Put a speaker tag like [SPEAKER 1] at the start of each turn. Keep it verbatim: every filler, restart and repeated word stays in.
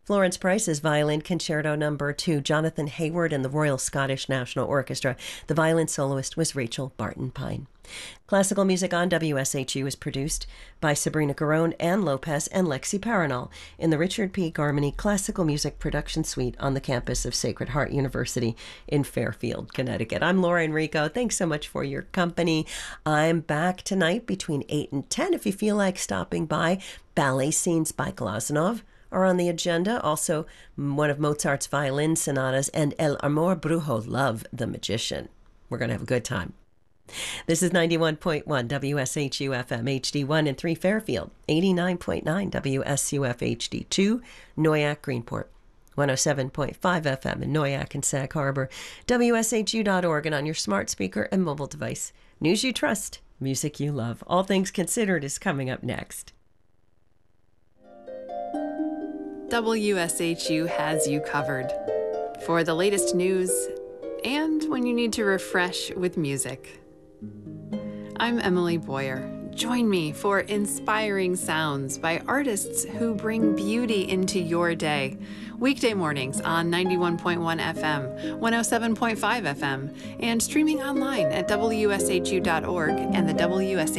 [SPEAKER 1] Florence Price's Violin Concerto Number Two, Jonathan Hayward and the Royal Scottish National Orchestra. The violin soloist was Rachel Barton Pine. Classical music on W S H U is produced by Sabrina Garone, Ann Lopez, and Lexi Paranol in the Richard P. Garmany Classical Music Production Suite on the campus of Sacred Heart University in Fairfield, Connecticut. I'm Laura Enrico. Thanks so much for your company. I'm back tonight between eight and ten. If you feel like stopping by, ballet scenes by Glazunov are on the agenda. Also, one of Mozart's violin sonatas and El Amor Brujo, Love the Magician. We're going to have a good time. This is ninety-one point one W S H U F M H D one in three Fairfield, eighty-nine point nine W S U F H D two, Noyak Greenport, one oh seven point five F M in Noyak and Sag Harbor, W S H U dot org, and on your smart speaker and mobile device. News you trust, music you love. All Things Considered is coming up next.
[SPEAKER 2] W S H U has you covered for the latest news and when you need to refresh with music. I'm Emily Boyer. Join me for Inspiring Sounds by artists who bring beauty into your day. Weekday mornings on ninety-one point one F M, one oh seven point five F M, and streaming online at W S H U dot org and the W S H U